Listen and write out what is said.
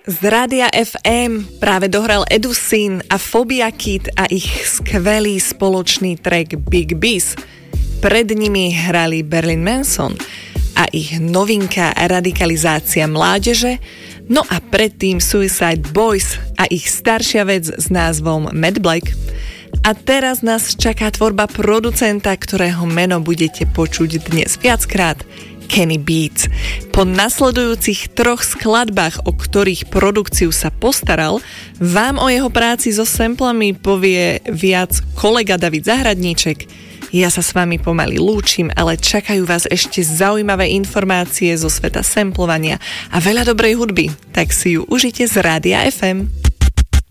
Z Rádia FM práve dohral Edusin a Phobia Kid a ich skvelý spoločný track Big Biz. Pred nimi hrali Marilyn Manson a ich novinka Radikalizácia mládeže, no a predtým Suicide Boys a ich staršia vec s názvom Mad Black. A teraz nás čaká tvorba producenta, ktorého meno budete počuť dnes viackrát, Kenny Beats. Po nasledujúcich 3 skladbách, o ktorých produkciu sa postaral, vám o jeho práci so samplami povie viac kolega David Zahradníček. Ja sa s vami pomaly lúčim, ale čakajú vás ešte zaujímavé informácie zo sveta samplovania a veľa dobrej hudby, tak si ju užite z Rádia FM.